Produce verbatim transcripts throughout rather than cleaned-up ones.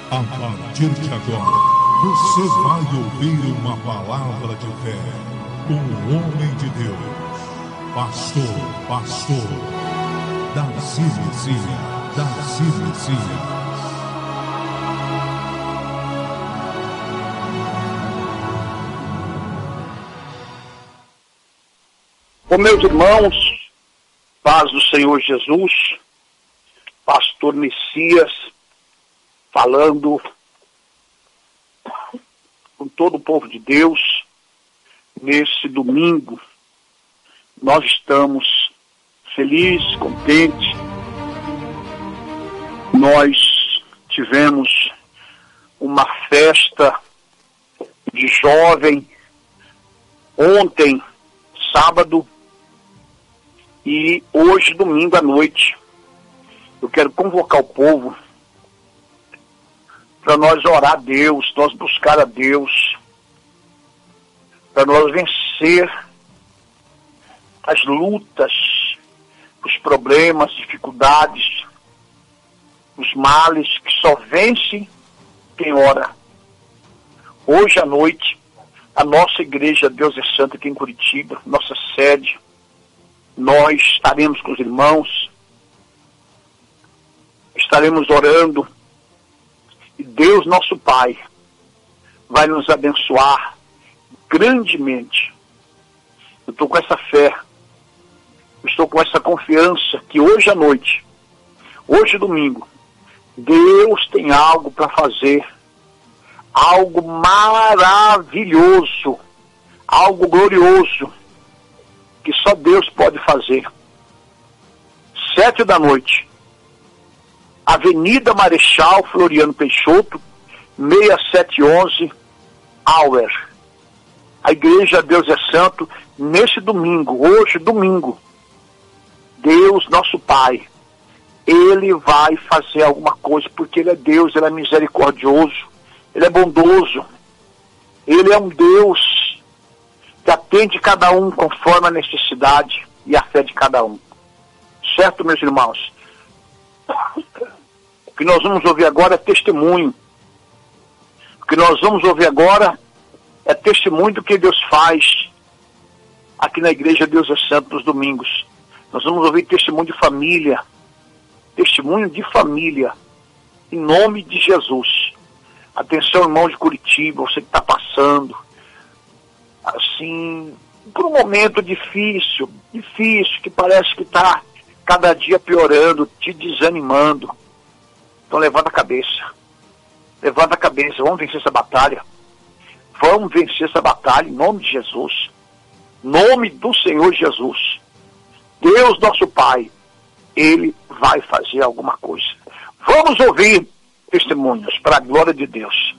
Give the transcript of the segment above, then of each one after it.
A partir de agora, você vai ouvir uma palavra de fé com o homem de Deus, pastor, pastor, Darcy Messias, Darcy Messias. Ô meus irmãos, paz do Senhor Jesus, pastor Messias, falando com todo o povo de Deus, nesse domingo. Nós estamos felizes, contentes. Nós tivemos uma festa de jovem ontem, sábado, e hoje, domingo à noite. Eu quero convocar o povo para nós orar a Deus, nós buscar a Deus, para nós vencer as lutas, os problemas, dificuldades, os males que só vence quem ora. Hoje à noite, a nossa igreja Deus é Santo aqui em Curitiba, nossa sede, nós estaremos com os irmãos, estaremos orando, e Deus, nosso Pai, vai nos abençoar grandemente. Eu estou com essa fé, eu estou com essa confiança que hoje à noite, hoje domingo, Deus tem algo para fazer, algo maravilhoso, algo glorioso, que só Deus pode fazer. Sete da noite, Avenida Marechal Floriano Peixoto, seis sete um um, Auer. A igreja Deus é Santo, nesse domingo, hoje domingo, Deus, nosso Pai, Ele vai fazer alguma coisa, porque Ele é Deus, Ele é misericordioso, Ele é bondoso, Ele é um Deus que atende cada um conforme a necessidade e a fé de cada um. Certo, meus irmãos? O que nós vamos ouvir agora é testemunho. O que nós vamos ouvir agora é testemunho do que Deus faz aqui na igreja Deus é Santo nos domingos. Nós vamos ouvir testemunho de família. Testemunho de família. Em nome de Jesus. Atenção, irmão de Curitiba, você que está passando assim, por um momento difícil, difícil, que parece que está cada dia piorando, te desanimando. Então levanta a cabeça. Levanta a cabeça. Vamos vencer essa batalha. Vamos vencer essa batalha em nome de Jesus. Nome do Senhor Jesus. Deus, nosso Pai, Ele vai fazer alguma coisa. Vamos ouvir testemunhos para a glória de Deus.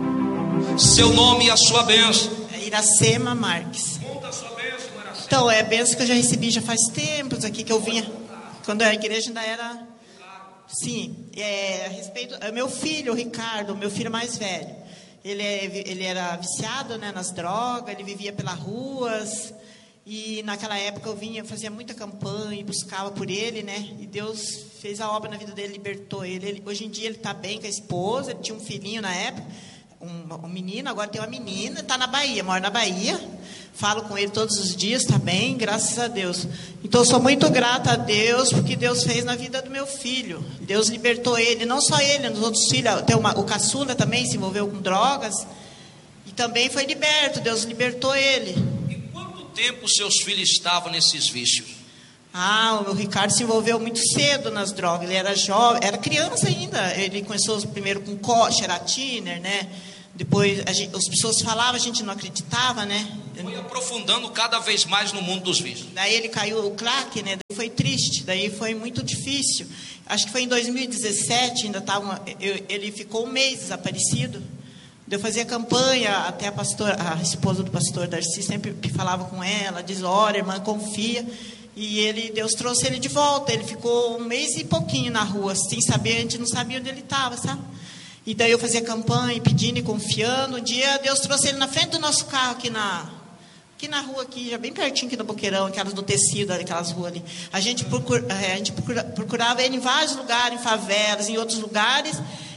Seu nome e a sua bênção. É Iracema Marques. Conta a sua bênção, Iracema. Então, é a bênção que eu já recebi já faz tempos aqui, que eu vinha, quando a igreja ainda era... Sim, é, a respeito, é meu filho, o Ricardo, meu filho mais velho, ele, é, ele era viciado, né, nas drogas, ele vivia pelas ruas, e naquela época eu vinha, fazia muita campanha, buscava por ele, né, e Deus fez a obra na vida dele, libertou ele. ele hoje em dia ele está bem com a esposa, ele tinha um filhinho na época, um, um menino, agora tem uma menina, está na Bahia, mora na Bahia, falo com ele todos os dias, está bem, graças a Deus. Então, eu sou muito grata a Deus, porque Deus fez na vida do meu filho. Deus libertou ele, não só ele, nos outros filhos, até uma, o caçula também se envolveu com drogas, e também foi liberto, Deus libertou ele. E quanto tempo seus filhos estavam nesses vícios? Ah, o Ricardo se envolveu muito cedo nas drogas, ele era jovem, era criança ainda, ele começou primeiro com Xeratiner, né? Depois a gente, as pessoas falavam, a gente não acreditava, né? Foi aprofundando cada vez mais no mundo dos vícios. Daí ele caiu o crack, né? Daí foi triste, daí foi muito difícil. Acho que foi em dois mil e dezessete, ainda tava, eu, ele ficou um mês desaparecido. Eu fazia campanha, até a pastora, a esposa do pastor Darcy sempre falava com ela, diz, ora, irmã, confia. E ele, Deus trouxe ele de volta. Ele ficou um mês e pouquinho na rua, sem saber, a gente não sabia onde ele estava, sabe? E daí eu fazia campanha, pedindo e confiando. Um dia Deus trouxe ele na frente do nosso carro aqui na, aqui na rua, aqui, já bem pertinho aqui do Boqueirão, aquelas do tecido, aquelas ruas ali. A gente, procura, a gente procura, procurava ele em vários lugares, em favelas, em outros lugares.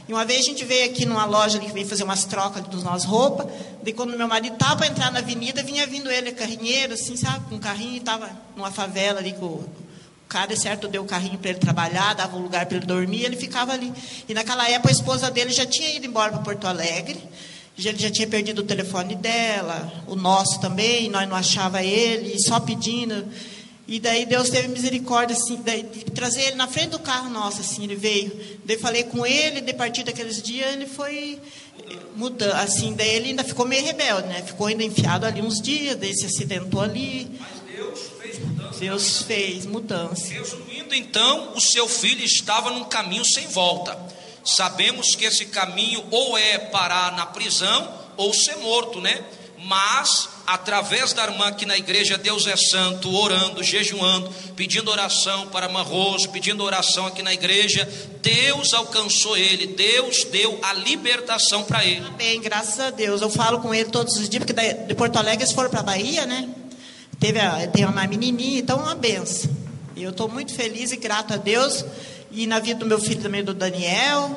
E uma vez a gente veio aqui numa loja ali que veio fazer umas trocas das nossas roupas. Daí quando meu marido estava para entrar na avenida, vinha vindo ele, carrinheiro, assim, sabe? Com um carrinho, e estava numa favela ali com o cara, certo, deu o carrinho para ele trabalhar, dava um lugar para ele dormir, ele ficava ali. E naquela época a esposa dele já tinha ido embora para Porto Alegre, já, ele já tinha perdido o telefone dela, o nosso também, nós não achava ele, só pedindo. E daí Deus teve misericórdia, assim, daí, de trazer ele na frente do carro nosso, assim, ele veio. Daí falei com ele, de partir daqueles dias, ele foi mudando, assim, daí ele ainda ficou meio rebelde, né? Ficou ainda enfiado ali uns dias, daí se acidentou ali. Mas Deus fez mudança. Deus fez mudança. Resumindo, então, o seu filho estava num caminho sem volta. Sabemos que esse caminho ou é parar na prisão ou ser morto, né? Mas, através da irmã aqui na igreja Deus é Santo, orando, jejuando, pedindo oração para a irmã Rose, pedindo oração aqui na igreja, Deus alcançou ele, Deus deu a libertação para ele. Amém, graças a Deus. Eu falo com ele todos os dias, porque de Porto Alegre eles foram para a Bahia, né? Teve, a, teve uma menininha, então uma benção. E eu estou muito feliz e grato a Deus. E na vida do meu filho também, do Daniel.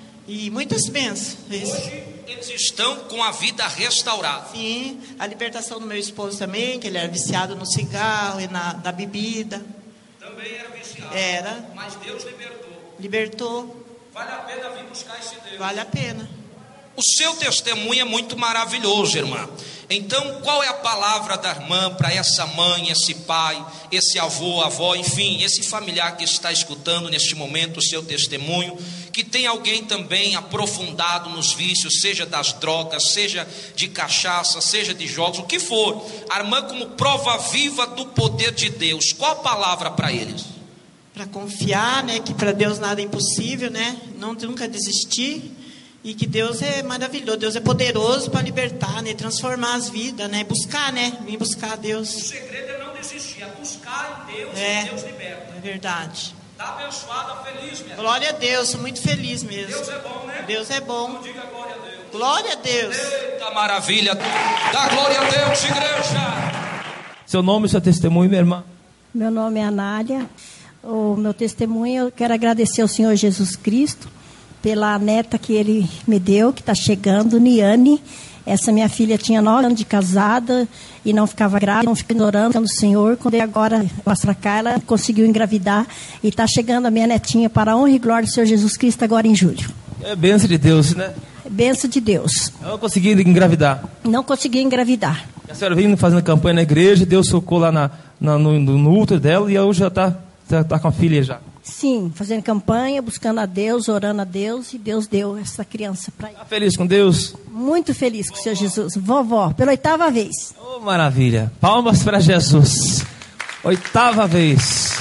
E muitas bênçãos. Hoje eles estão com a vida restaurada. Sim, a libertação do meu esposo também, que ele era viciado no cigarro e na, na bebida. Também era viciado. Era. Mas Deus libertou. Libertou. Vale a pena vir buscar esse Deus. Vale a pena. O seu testemunho é muito maravilhoso, irmã. Então, qual é a palavra da irmã para essa mãe, esse pai, esse avô, avó, enfim, esse familiar que está escutando neste momento o seu testemunho, que tem alguém também aprofundado nos vícios, seja das drogas, seja de cachaça, seja de jogos, o que for. A irmã como prova viva do poder de Deus. Qual a palavra para eles? Para confiar, né, que para Deus nada é impossível, né? Não nunca desistir. E que Deus é maravilhoso, Deus é poderoso para libertar, né? Transformar as vidas, né? Buscar, né? Vir buscar a Deus. O segredo é não desistir, é buscar em Deus, é, e Deus liberta. É verdade. Está abençoada, feliz, minha Glória a Deus, sou muito feliz mesmo. Deus é bom, né? Deus é bom. Então diga glória a Deus. Glória a Deus. Eita maravilha, dá glória a Deus, igreja. Seu nome e seu testemunho, minha irmã? Meu nome é Anália. O meu testemunho, eu quero agradecer ao Senhor Jesus Cristo pela neta que ele me deu, que está chegando, Niane. Essa minha filha tinha nove anos de casada e não ficava grávida, não ficava orando no Senhor. Quando agora para cá, ela conseguiu engravidar e está chegando a minha netinha para a honra e glória do Senhor Jesus Cristo agora em julho. É bênção de Deus, né? É bênção de Deus. Eu não consegui engravidar. Não consegui engravidar. A senhora veio fazendo campanha na igreja, Deus socou lá na, na, no, no útero dela e hoje já está tá, tá com a filha já. Sim, fazendo campanha, buscando a Deus, orando a Deus, e Deus deu essa criança para ele. Está feliz com Deus? Muito feliz com o Senhor Jesus. Vovó, pela oitava vez. Oh, maravilha. Palmas para Jesus. Oitava vez.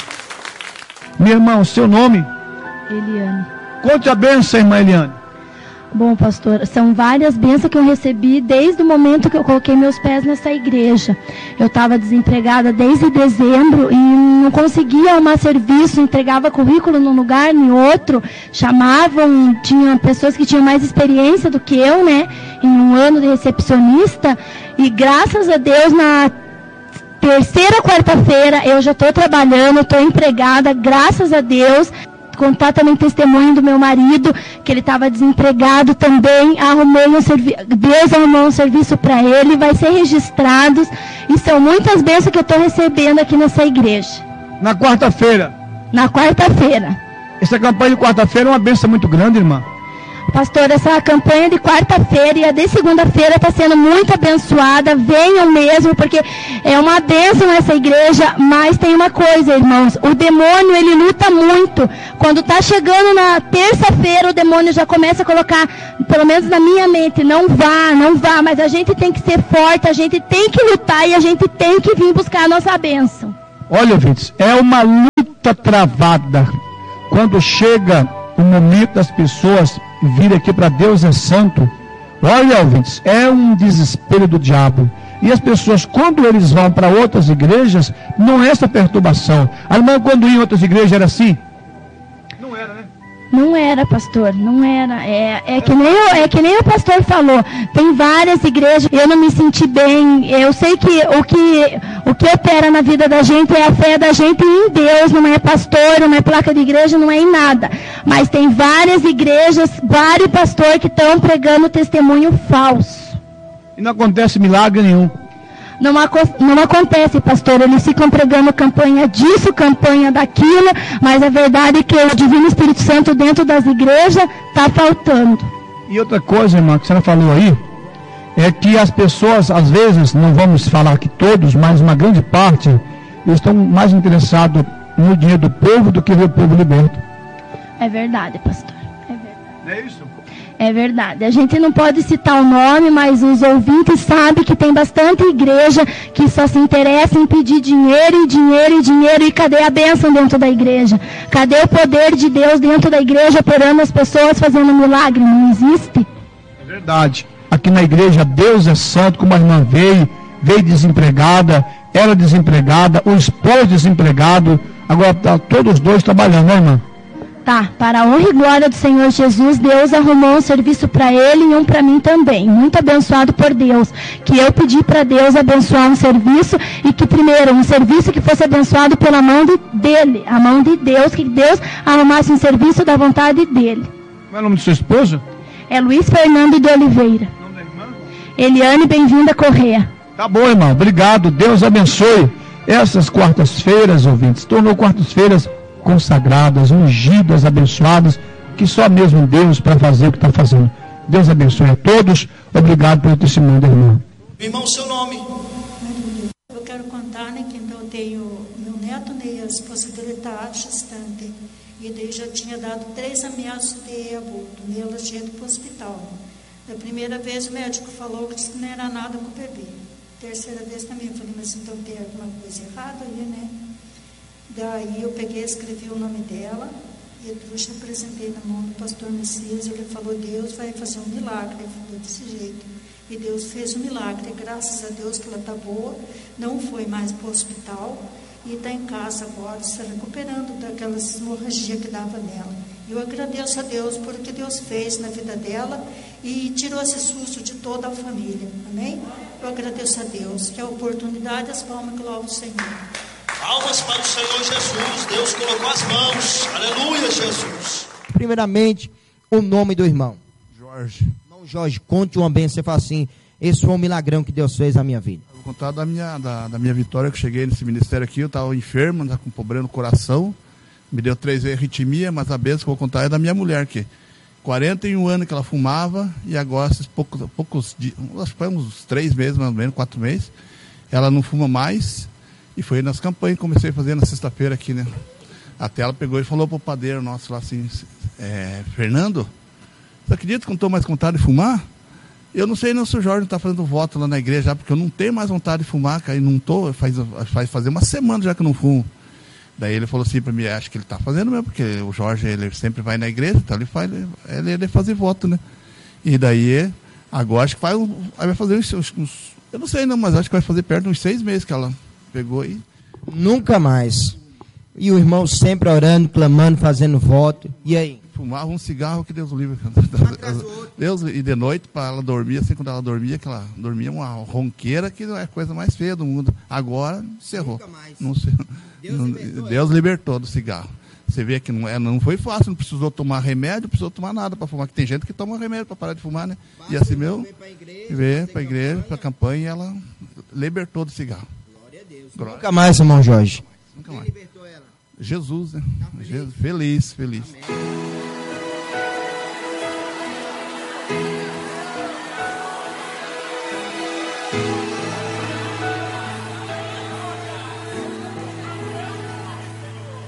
Meu irmão, seu nome? Eliane. Conte a bênção, irmã Eliane. Bom, pastor, são várias bênçãos que eu recebi desde o momento que eu coloquei meus pés nessa igreja. Eu estava desempregada desde dezembro e não conseguia arrumar serviço, entregava currículo num lugar, em outro, chamavam, tinha pessoas que tinham mais experiência do que eu, né, em um ano de recepcionista, e graças a Deus, na terceira quarta-feira, eu já estou trabalhando, estou empregada, graças a Deus. Contar também testemunho do meu marido, que ele estava desempregado também, arrumei um servi- Deus arrumou um serviço para ele, vai ser registrados, e são muitas bênçãos que eu estou recebendo aqui nessa igreja. Na quarta-feira? Na quarta-feira. Essa campanha de quarta-feira é uma bênção muito grande, irmã. Pastor, essa campanha de quarta-feira e a de segunda-feira está sendo muito abençoada. Venham mesmo, porque é uma bênção essa igreja. Mas tem uma coisa, irmãos, o demônio, ele luta muito. Quando está chegando na terça-feira, o demônio já começa a colocar, pelo menos na minha mente, não vá, não vá, mas a gente tem que ser forte, a gente tem que lutar e a gente tem que vir buscar a nossa bênção. Olha, ouvintes, é uma luta travada. Quando chega o momento das pessoas vir aqui para Deus é Santo, olha, ouvintes, é um desespero do diabo. E as pessoas, quando eles vão para outras igrejas, não é essa perturbação. A irmã, quando ia em outras igrejas, era assim? Não era, né? Não era, pastor, não era. É, é, que nem o, é que nem o pastor falou. Tem várias igrejas, eu não me senti bem. Eu sei que o que, o que opera na vida da gente é a fé da gente em Deus, não é pastor, não é placa de igreja, não é em nada. Mas tem várias igrejas, vários pastores que estão pregando testemunho falso. E não acontece milagre nenhum. Não, não acontece, pastor, eles ficam pregando campanha disso, campanha daquilo, mas a verdade é que o Divino Espírito Santo dentro das igrejas está faltando. E outra coisa, irmã, que a senhora falou aí, é que as pessoas, às vezes, não vamos falar que todos, mas uma grande parte, estão mais interessados no dinheiro do povo do que ver o povo liberto. É verdade, pastor, é verdade. Não é isso? É verdade. A gente não pode citar o nome, mas os ouvintes sabem que tem bastante igreja que só se interessa em pedir dinheiro e dinheiro e dinheiro. E cadê a bênção dentro da igreja? Cadê o poder de Deus dentro da igreja operando as pessoas, fazendo milagre? Não existe. É verdade. Aqui na igreja, Deus é santo, como a irmã veio, veio desempregada, era desempregada, o esposo desempregado, agora tá todos os dois trabalhando, né, irmã? Tá, para a honra e glória do Senhor Jesus, Deus arrumou um serviço para ele e um para mim também. Muito abençoado por Deus. Que eu pedi para Deus abençoar um serviço e que primeiro, um serviço que fosse abençoado pela mão de, dele, a mão de Deus, que Deus arrumasse um serviço da vontade dele. Qual é o nome do seu esposo? É Luiz Fernando de Oliveira. O nome da irmã? Eliane, bem-vinda, Corrêa. Tá bom, irmão, obrigado. Deus abençoe. Essas quartas-feiras, ouvintes, tornou quartas-feiras consagradas, ungidas, abençoadas, que só mesmo Deus para fazer o que está fazendo. Deus abençoe a todos. Obrigado pelo testemunho da irmã. Irmão, seu nome? Eu quero contar, né, que então eu tenho meu neto, né, a esposa dele está gestante, e daí já tinha dado três ameaças de aborto, né, ela tinha ido para o hospital. Da primeira vez o médico falou que não era nada com o bebê. Terceira vez também eu falei, mas então tem alguma coisa errada ali, né? Daí eu peguei, escrevi o nome dela e eu trouxe, apresentei na mão do pastor Messias. Ele falou, Deus vai fazer um milagre. Ele falou desse jeito. E Deus fez um milagre. Graças a Deus que ela está boa. Não foi mais para o hospital. E está em casa agora, se recuperando daquelas hemorragias que dava nela. Eu agradeço a Deus por o que Deus fez na vida dela e tirou esse susto de toda a família. Amém? Eu agradeço a Deus. Que a oportunidade, as palmas que louvam o Senhor. Palmas para o Senhor Jesus. Deus colocou as mãos. Aleluia, Jesus. Primeiramente, o nome do irmão. Jorge. Irmão Jorge, conte uma bênção. Você fala assim, esse foi um milagrão que Deus fez na minha vida. Eu vou contar da minha, da, da minha vitória, que eu cheguei nesse ministério aqui. Eu estava enfermo, estava com problema no coração. Me deu três vezes arritmia, mas a bênção que eu vou contar é da minha mulher, que quarenta e um anos que ela fumava, e agora, esses poucos, poucos dias, acho que foi uns três meses, mais ou menos, quatro meses, ela não fuma mais. E foi nas campanhas que comecei a fazer na sexta-feira aqui, né? Até ela pegou e falou pro padeiro nosso lá assim, é, Fernando, você acredita que eu não estou mais com vontade de fumar? Eu não sei não se o Jorge está fazendo voto lá na igreja já, porque eu não tenho mais vontade de fumar, cara, e não tô, faz, faz fazer uma semana já que eu não fumo. Daí ele falou assim para mim, acho que ele está fazendo mesmo, porque o Jorge, ele sempre vai na igreja, então ele faz, ele, ele fazer voto, né? E daí, agora acho que vai, vai fazer uns, uns, eu não sei não, mas acho que vai fazer perto de uns seis meses que ela pegou aí. Nunca mais. E o irmão sempre orando, clamando, fazendo voto. E aí? Fumava um cigarro que Deus livre. Deus, e de noite, para ela dormir, assim, quando ela dormia, que ela dormia uma ronqueira, que é a coisa mais feia do mundo. Agora, cerrou. Nunca mais. Não, Deus, não, libertou, Deus libertou do cigarro. Você vê que não, é, não foi fácil, não precisou tomar remédio, não precisou tomar nada para fumar. Que tem gente que toma remédio para parar de fumar, né? Basta, e assim meu, veio para a igreja, para a campanha, e ela libertou do cigarro. Glória. Nunca mais, irmão Jorge. Nunca mais. Quem libertou ela? Jesus, né? Tá feliz? Jesus, feliz, feliz. Amém.